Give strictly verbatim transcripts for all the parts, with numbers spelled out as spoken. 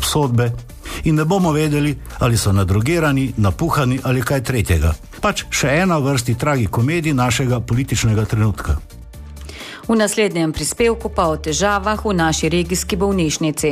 obsodbe in ne bomo vedeli, ali so nadrogirani, napuhani ali kaj tretjega. Pač še ena vrsti tragikomedij našega političnega trenutka. V naslednjem prispevku pa o težavah v naši regijski bolnišnici.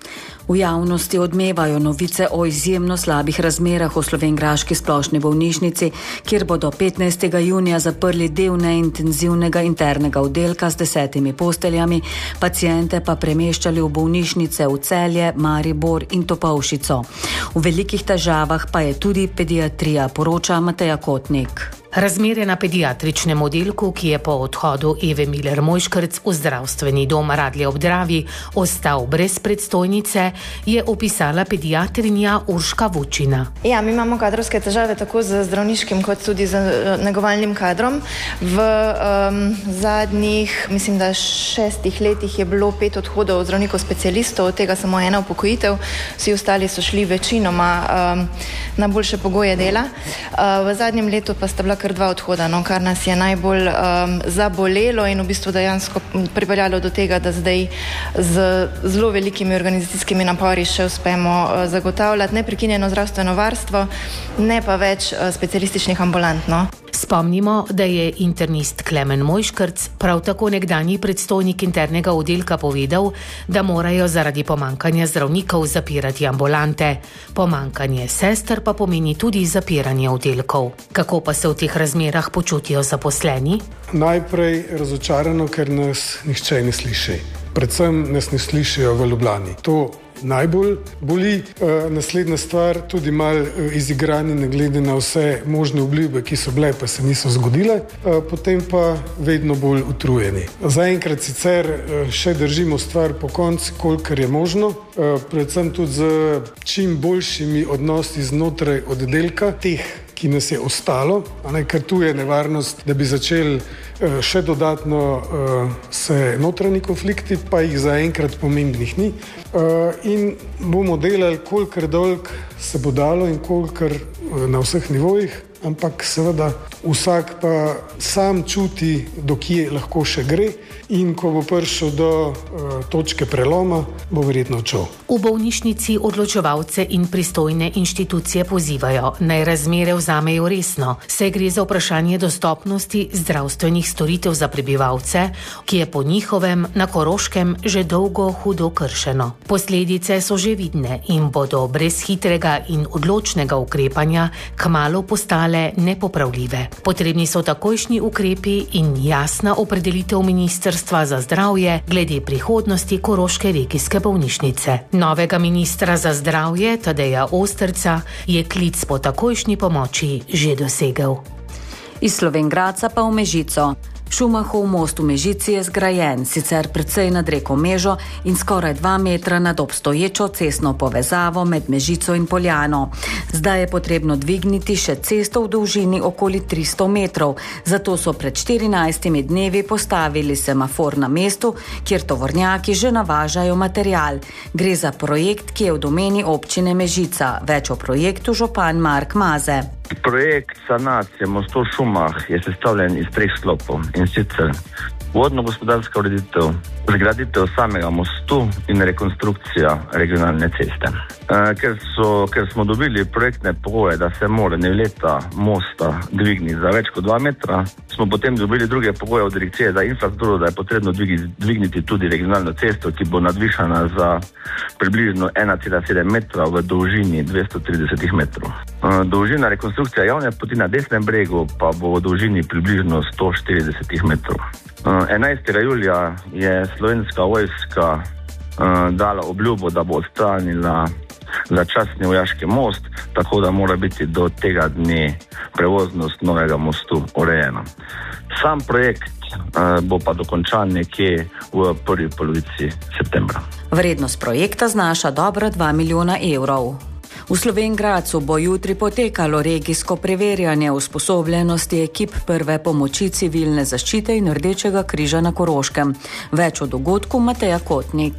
V javnosti odmevajo novice o izjemno slabih razmerah v slovenjgraški splošni bolnišnici, kjer bodo petnajstega junija zaprli del neintenzivnega internega oddelka z desetimi posteljami, paciente pa premeščali v bolnišnice v Celje, Maribor in Topolšico. V velikih težavah pa je tudi pediatrija, poroča Mateja Kotnik. Razmere na pediatričnem oddelku, ki je po odhodu Eve Miller Mojškrc v zdravstveni dom Radlje ob Dravi ostal brez predstojnice, je opisala pediatrinja Urška Vučina. Ja, mi imamo kadrovske težave tako z zdravniškim kot tudi z negovalnim kadrom. V um, zadnjih, mislim, da šestih letih je bilo pet odhodov zdravnikov specialistov, od tega samo ena upokojitev, vsi ostali so šli večinoma um, na boljše pogoje dela. Uh, v zadnjem letu pa sta bila kar dva odhoda, no, kar nas je najbolj um, zabolelo in v bistvu dejansko pripeljalo do tega, da zdaj z zelo velikimi organizacijskimi napori še uspemo uh, zagotavljati neprekinjeno zdravstveno varstvo, ne pa več uh, specialističnih ambulant. No. Spomnimo, da je internist Klemen Mojškrc, prav tako nekdanji predstojnik internega oddelka, povedal, da morajo zaradi pomankanja zdravnikov zapirati ambulante. Pomankanje sester pa pomeni tudi zapiranje oddelkov. Kako pa se v teh razmerah počutijo zaposleni? Najprej razočarano, ker nas nihče ne sliši. Predvsem nas ne slišijo v Ljubljani. To najbolj boli. E, naslednja stvar, tudi malo izigrani ne glede na vse možne obljube, ki so bile, pa se niso zgodile, e, potem pa vedno bolj utrujeni. Zaenkrat sicer še držimo stvar po koncu, kolikor je možno, e, predvsem tudi z čim boljšimi odnosi znotraj oddelka, teh, ki nas je ostalo, a ne, ker tu je nevarnost, da bi začeli uh, še dodatno uh, se notranji konflikti, pa jih zaenkrat pomembnih ni. Uh, in bomo delali, kolikor dolg se bo dalo in kolikor uh, na vseh nivojih, ampak seveda vsak pa sam čuti, do kje lahko še gre in ko bo prišel do uh, točke preloma, bo verjetno odšel. V bolnišnici odločevalce in pristojne inštitucije pozivajo, naj razmere vzamejo resno, saj gre za vprašanje dostopnosti zdravstvenih storitev za prebivalce, ki je po njihovem na Koroškem že dolgo hudo kršeno. Posledice so že vidne in bodo brez hitrega in odločnega ukrepanja kmalu postale nepopravljive. Potrebni so takojšnji ukrepi in jasna opredelitev Ministrstva za zdravje glede prihodnosti Koroške regijske bolnišnice. Novega ministra za zdravje, Tadeja Osterca, je klic po takojšnji pomoči že dosegel. Iz Slovenjgradca pa v Mežico. Šumahov most v Mežici je zgrajen, sicer precej nad reko Mežo in skoraj dva metra nad obstoječo cestno povezavo med Mežico in Poljano. Zdaj je potrebno dvigniti še cesto v dolžini okoli tristo metrov, zato so pred štirinajstimi dnevi postavili semafor na mestu, kjer tovornjaki že navažajo material. Gre za projekt, ki je v domeni občine Mežica. Več o projektu župan Mark Maze. Projekt sanacije mostu v Šumah je sestavljen iz treh sklopov, in sicer vodno-gospodarska ureditev, zgraditev samega mostu in rekonstrukcija regionalne ceste. E, ker, so, ker smo dobili projektne pogoje, da se mora nevleta mosta dvigniti za več kot dva metra, smo potem dobili druge pogoje od direkcije za infrastrukturo, da je potrebno dvigniti, dvigniti tudi regionalno cesto, ki bo nadvišana za približno ena cela sedem metra v dolžini dvesto trideset metrov. E, dolžina rekonstrukcija javne poti na desnem bregu pa bo v dolžini približno sto štirideset metrov. enajstega julija je Slovenska vojska uh, dala obljubo, da bo odstranila začasni vojaški most, tako da mora biti do tega dne prevoznost novega mostu urejena. Sam projekt uh, bo pa dokončan nekje v prvi polovici septembra. Vrednost projekta znaša dobra dva milijona evrov. V Slovenjgradcu bo jutri potekalo regijsko preverjanje usposobljenosti ekip prve pomoči civilne zaščite in Rdečega križa na Koroškem. Več o dogodku Mateja Kotnik.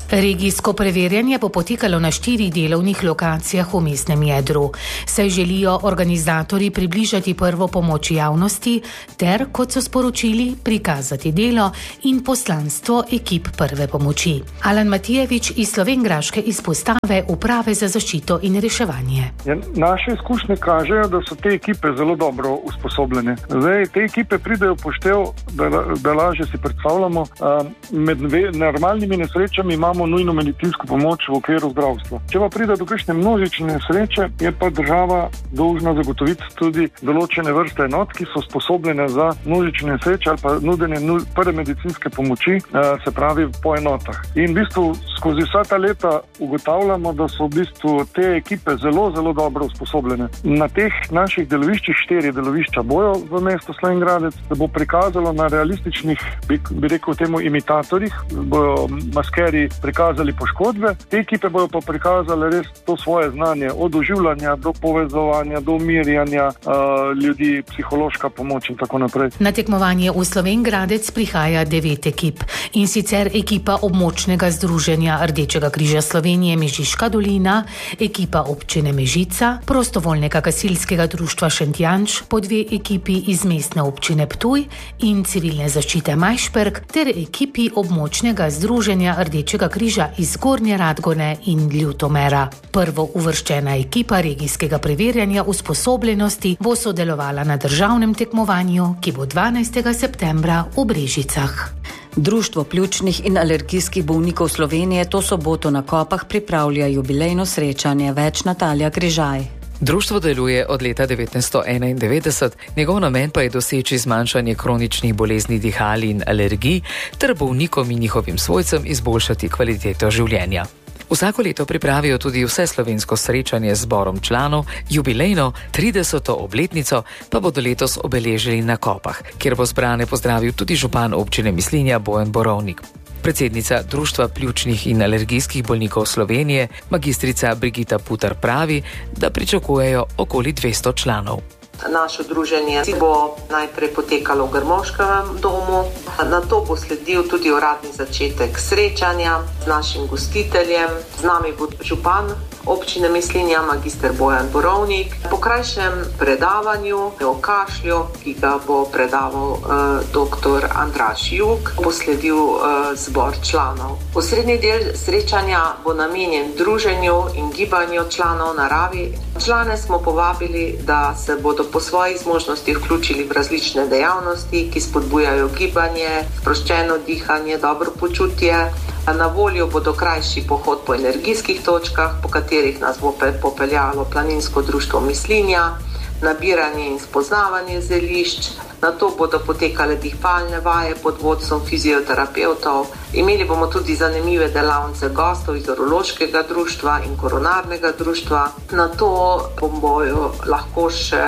Regijsko preverjanje bo potekalo na štirih delovnih lokacijah v mestnem jedru. Saj želijo organizatorji približati prvo pomoč javnosti ter, kot so sporočili, prikazati delo in poslanstvo ekip prve pomoči. Alan Matijevič iz slovenjgraške izpostave Uprave za zaščito in reševanje. Ja, naše izkušnje kažejo, da so te ekipe zelo dobro usposobljene. Zdaj, te ekipe pridejo poštev, da, da lažje si predstavljamo. Med normalnimi nesrečami imamo nujno medicinsko pomoč v okviru zdravstva. Če pa pride do kakšne množične nesreče, je pa država dolžna zagotoviti tudi določene vrste enot, ki so sposobljene za množične nesreče ali pa nudenje prve medicinske pomoči, se pravi po enotah. In v bistvu skozi vsa ta leta ugotavljamo, da so v bistvu te ekipe zelo, zelo dobro usposobljene. Na teh naših deloviščih, štiri delovišča bojo v mestu Slovenj Gradec, da bo prikazalo na realističnih, bi, bi rekel temu, imitatorjih, bojo maskeri prikazali poškodbe, te ekipe bojo pa prikazali res to svoje znanje od oživljanja do povezovanja, do umirjanja uh, ljudi, psihološka pomoč in tako naprej. Na tekmovanje v Slovenj Gradec prihaja devet ekip, in sicer ekipa območnega združenja Rdečega križa Slovenije Mežiška dolina, ekipa občine Mežica, prostovoljnega gasilskega društva Šentjanč, po dve ekipi iz mestne občine Ptuj in civilne zaščite Majšperk ter ekipi območnega združenja Rdečega križa iz Gornje Radgone in Ljutomera. Prvo uvrščena ekipa regijskega preverjanja usposobljenosti bo sodelovala na državnem tekmovanju, ki bo dvanajstega septembra v Brežicah. Društvo pljučnih in alergijskih bolnikov Slovenije to soboto na Kopah pripravlja jubilejno srečanje. Več Natalija Križaj. Društvo deluje od leta devetnajststo enaindevetdeset, njegov namen pa je doseči zmanjšanje kroničnih bolezni dihal in alergij ter bolnikom in njihovim svojcem izboljšati kvaliteto življenja. Vsako leto pripravijo tudi vse slovensko srečanje z zborom članov, jubilejno trideseto obletnico pa bodo letos obeležili na Kopah, kjer bo zbrane pozdravil tudi župan občine Mislinja Bojan Borovnik. Predsednica Društva pljučnih in alergijskih bolnikov Slovenije, magistrica Brigita Putar, pravi, da pričakujejo okoli dvesto članov. Naše druženje bo najprej potekalo v Grmovškem domu, nato bo sledil tudi uradni začetek srečanja z našim gostiteljem. Z nami bo župan občine Mislinja, magister Bojan Borovnik, po krajšem predavanju o kašlju, ki ga bo predaval uh, doktor Andraž Jug, bo sledil uh, zbor članov. Osrednji del srečanja bo namenjen druženju in gibanju članov naravi. Člane smo povabili, da se bodo po svojih zmožnostih vključili v različne dejavnosti, ki spodbujajo gibanje, sproščeno dihanje, dobro počutje. Na voljo bodo krajši pohod po energijskih točkah, po katerih nas bo popeljalo Planinsko društvo Mislinja, nabiranje in spoznavanje zelišč. Nato bodo potekale dihalne vaje pod vodstvom fizioterapevtov. Imeli bomo tudi zanimive delavnice gostov iz urološkega društva in koronarnega društva. Nato bomo lahko še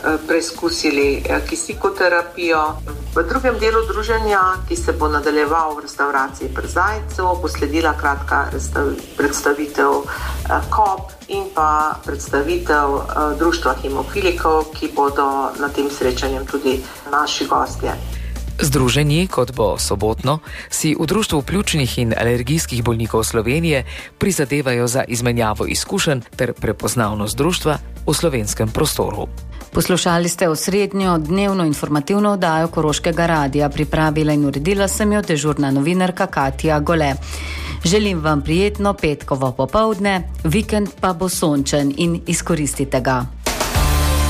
preizkusili kisikoterapijo. V drugem delu druženja, ki se bo nadaljeval v restavraciji Pri Zajcu, bo sledila kratka predstavitev Kop in pa predstavitev društva hemofilikov, ki bodo na tem srečanjem tudi naši gostje. Združenji, kot bo sobotno, si v Društvu pljučnih in alergijskih bolnikov Slovenije prizadevajo za izmenjavo izkušenj ter prepoznavnost društva v slovenskem prostoru. Poslušali ste osrednjo dnevno informativno oddajo Koroškega radija. Pripravila in uredila sem jo dežurna novinarka Katja Gole. Želim vam prijetno petkovo popoldne, vikend pa bo sončen in izkoristite ga.